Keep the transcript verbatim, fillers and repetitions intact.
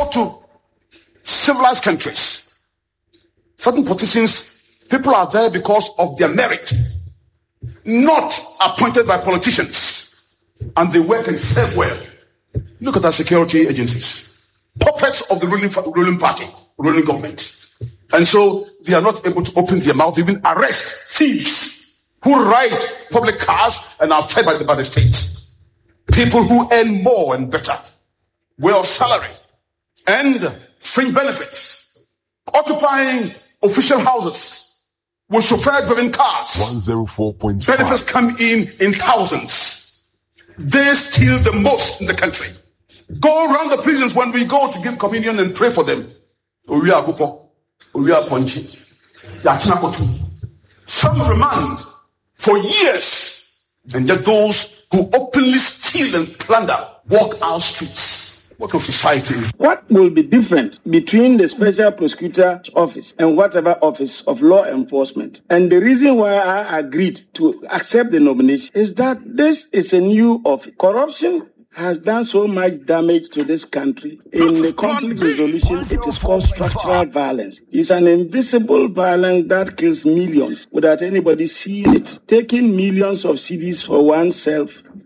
go to civilized countries, certain politicians, people are there because of their merit, not appointed by politicians, and they work and serve well. Look at our security agencies, puppets of the ruling, ruling party, ruling government. And so they are not able to open their mouth, even arrest thieves who ride public cars and are fed by the, by the state. People who earn more and better, well salary, and fringe benefits, occupying official houses with chauffeur-driven cars. one oh four point five Benefits come in in thousands. They steal the most in the country. Go around the prisons when we go to give communion and pray for them. Some remand for years, and yet those who openly steal and plunder walk our streets. What kind of society is? What will be different between the Special Prosecutor's Office and whatever office of law enforcement? And the reason why I agreed to accept the nomination is that this is a new office. Corruption has done so much damage to this country. In the conflict resolution, it is called structural violence. It's an invisible violence that kills millions without anybody seeing it. Taking millions of cedis for oneself